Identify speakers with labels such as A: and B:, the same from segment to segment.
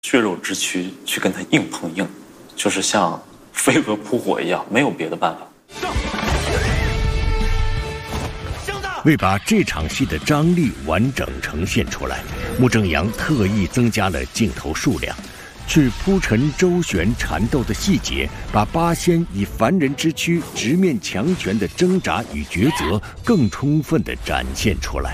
A: 血肉之躯去跟他硬碰硬，就是像飞蛾扑火一样，没有别的办法。
B: 为把这场戏的张力完整呈现出来，穆正阳特意增加了镜头数量，去铺陈周旋缠斗的细节，把八仙以凡人之躯直面强权的挣扎与抉择更充分地展现出来。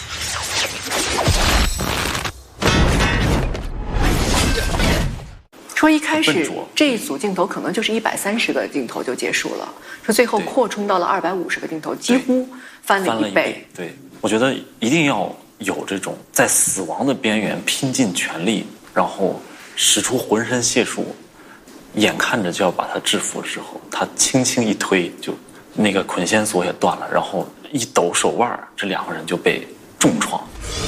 C: 说一开始这一组镜头可能就是130个镜头就结束了，说最后扩充到了250个镜头，几乎翻了一倍。
A: 对，我觉得一定要有这种在死亡的边缘拼尽全力，然后使出浑身解数，眼看着就要把他制服之后，他轻轻一推，就那个捆仙索也断了，然后一抖手腕，这两个人就被重创。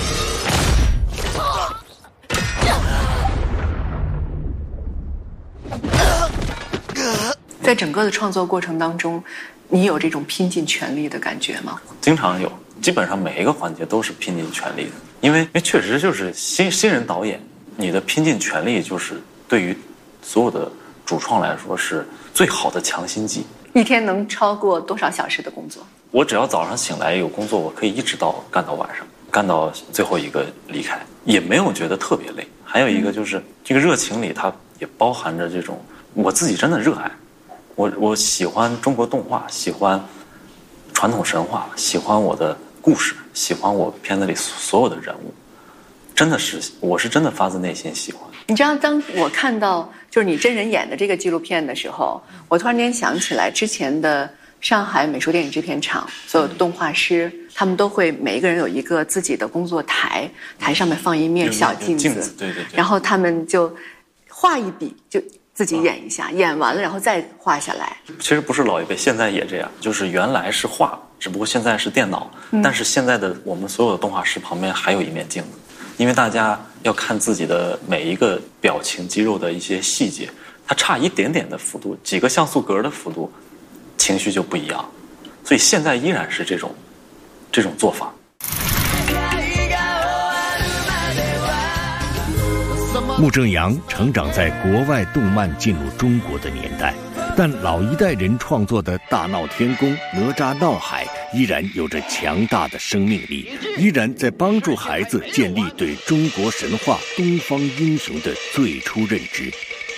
C: 在整个的创作过程当中，你有这种拼尽全力的感觉吗？
A: 经常有，基本上每一个环节都是拼尽全力的，因为确实就是新人导演，你的拼尽全力就是对于所有的主创来说是最好的强心剂。
C: 一天能超过多少小时的工作？
A: 我只要早上醒来有工作，我可以一直干到晚上，干到最后一个离开，也没有觉得特别累。还有一个就是这个热情里，它也包含着这种我自己真的热爱。我喜欢中国动画，喜欢传统神话，喜欢我的故事，喜欢我片子里所有的人物，我是真的发自内心喜欢。
C: 你知道，当我看到就是你真人演的这个纪录片的时候，我突然间想起来之前的上海美术电影制片厂所有的动画师，他们都会每一个人有一个自己的工作台，台上面放一面小镜子，
A: 对，
C: 然后他们就画一笔就自己演一下，演完了然后再画下来。
A: 其实不是老一辈，现在也这样，就是原来是画，只不过现在是电脑，但是现在的我们所有的动画师旁边还有一面镜子，因为大家要看自己的每一个表情肌肉的一些细节，它差一点点的幅度，几个像素格的幅度，情绪就不一样，所以现在依然是这种做法。
B: 穆正阳成长在国外动漫进入中国的年代，但老一代人创作的大闹天宫、哪吒闹海依然有着强大的生命力，依然在帮助孩子建立对中国神话、东方英雄的最初认知。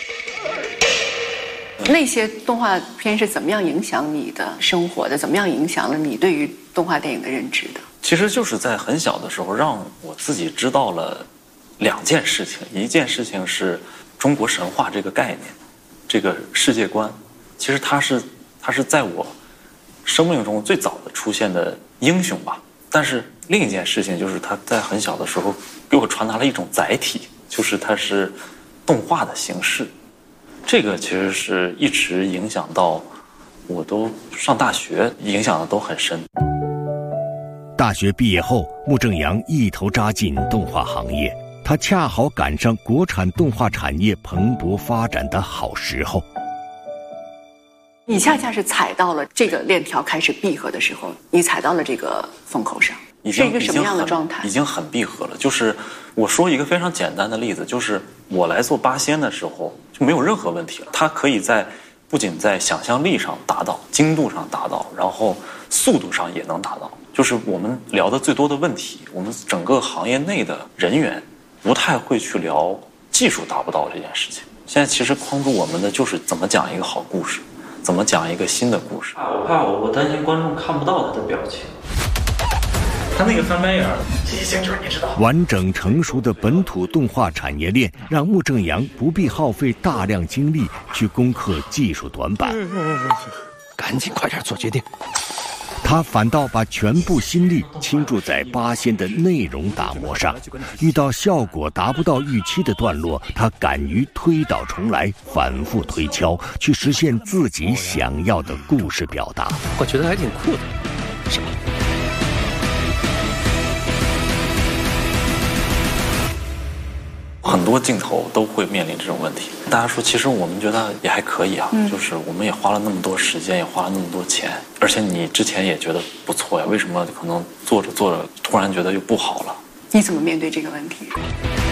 C: 那些动画片是怎么样影响你的生活的？怎么样影响了你对于动画电影的认知的？
A: 其实就是在很小的时候，让我自己知道了两件事情。一件事情是中国神话这个概念，这个世界观，其实它是在我生命中最早的出现的英雄吧。但是另一件事情就是他在很小的时候给我传达了一种载体，就是它是动画的形式。这个其实是一直影响到我都上大学，影响的都很深。
B: 大学毕业后，穆正阳一头扎进动画行业，他恰好赶上国产动画产业蓬勃发展的好时候。
C: 你恰恰是踩到了这个链条开始闭合的时候，你踩到了这个风口上，是一个什么样的状态？
A: 已经很闭合了。就是我说一个非常简单的例子，就是我来做八仙的时候就没有任何问题了。它可以不仅在想象力上达到，精度上达到，然后速度上也能达到。就是我们聊的最多的问题，我们整个行业内的人员不太会去聊技术达不到这件事情。现在其实框住我们的就是怎么讲一个好故事，怎么讲一个新的故事。我担心观众看不到他的表情。他那个翻白眼儿，这些星就是你知道。
B: 完整成熟的本土动画产业链，让穆正阳不必耗费大量精力去攻克技术短板。
D: 赶紧快点做决定。
B: 他反倒把全部心力倾注在八仙的内容打磨上，遇到效果达不到预期的段落，他敢于推倒重来，反复推敲，去实现自己想要的故事表达。
D: 我觉得还挺酷的，是吧？
A: 很多镜头都会面临这种问题。大家说，其实我们觉得也还可以啊，就是我们也花了那么多时间，也花了那么多钱，而且你之前也觉得不错呀，为什么可能做着做着突然觉得又不好了？
C: 你怎么面对这个问题？